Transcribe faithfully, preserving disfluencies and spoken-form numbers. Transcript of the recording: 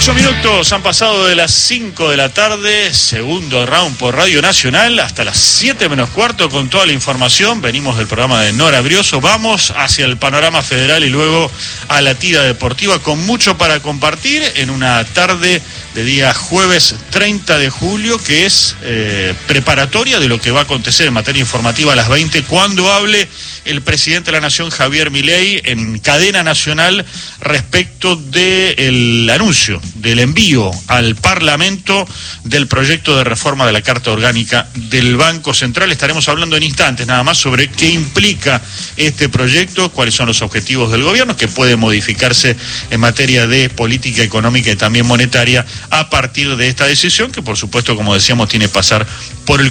Ocho minutos han pasado de las cinco de la tarde, segundo round por Radio Nacional, hasta las siete menos cuarto con toda la información. Venimos del programa de Nora Brioso, vamos hacia el panorama federal y luego a la tira deportiva con mucho para compartir en una tarde de día jueves treinta de julio, que es eh, preparatoria de lo que va a acontecer en materia informativa a las veinte, cuando hable el presidente de la Nación, Javier Milei, en cadena nacional respecto del anuncio del envío al Parlamento del proyecto de reforma de la Carta Orgánica del Banco Central. Estaremos hablando en instantes nada más sobre qué implica este proyecto, cuáles son los objetivos del gobierno, que puede modificarse en materia de política económica y también monetaria a partir de esta decisión, que por supuesto, como decíamos, tiene que pasar por el